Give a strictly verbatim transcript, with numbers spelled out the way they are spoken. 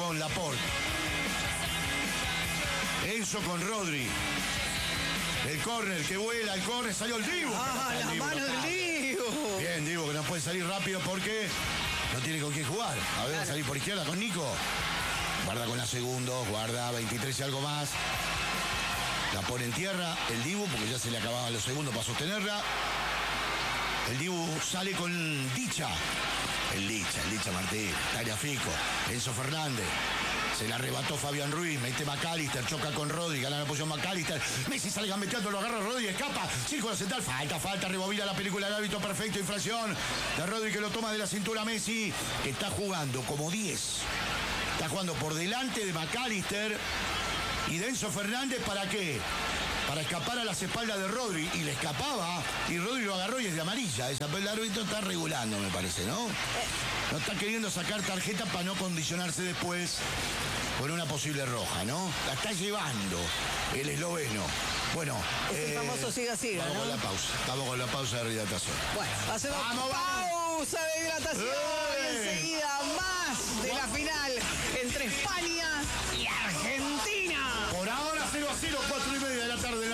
con Laporte. Enzo con Rodri. El córner, que vuela, el córner, salió el Dibu. Ah, la Dibu, mano del Dibu. Bien, Dibu, que no puede salir rápido porque no tiene con quién jugar. A ver, va a salir por izquierda con Nico. Guarda con la segundos, guarda veintitrés y algo más. La pone en tierra el Dibu, porque ya se le acababan los segundos para sostenerla. El Dibu sale con Dicha. El Dicha, el Dicha Martín, Tagliafico, Enzo Fernández. Se la arrebató Fabián Ruiz, mete McAllister, choca con Rodri, gana la posición McAllister. Messi sale gambeteando, lo agarra Rodri, escapa. Círculo central, falta, falta, rebobina la película del árbitro, perfecto, infracción. De Rodri que lo toma de la cintura Messi, que está jugando como diez. Está jugando por delante de McAllister y de Enzo Fernández, ¿para qué? Para escapar a las espaldas de Rodri, y le escapaba, y Rodri lo agarró y es de amarilla. Esa, el árbitro está regulando, me parece, ¿no? No está queriendo sacar tarjeta para no condicionarse después con una posible roja, ¿no? La está llevando el esloveno. Bueno, es el eh, famoso siga-siga, vamos ¿no? con la pausa, vamos con la pausa de hidratación. Bueno, hacemos ¡Vamos, vamos! pausa de hidratación.